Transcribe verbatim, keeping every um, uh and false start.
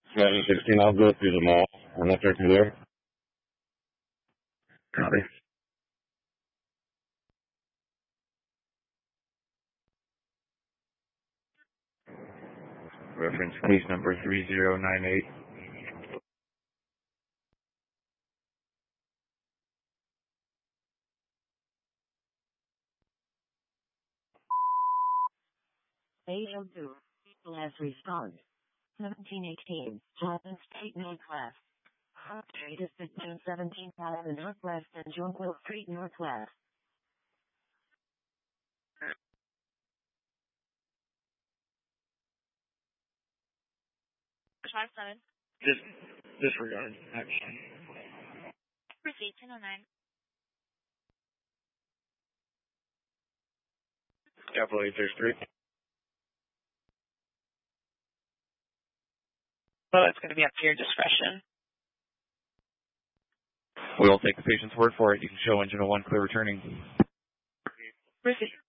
nine sixteen, I'll go through the mall. I'm not sure if you're there. Copy. Reference case number three zero nine eight. eight oh two. Last response. seventeen eighteen. Chapman State Northwest. Hop Street is between seventeenth Avenue Northwest and Jonquil Street Northwest. five seven. Just disregard, actually. Proceed ten oh nine. Capital eight six three. Well, it's going to be up to your discretion. We will take the patient's word for it. You can show engine oh one clear returning. Proceed.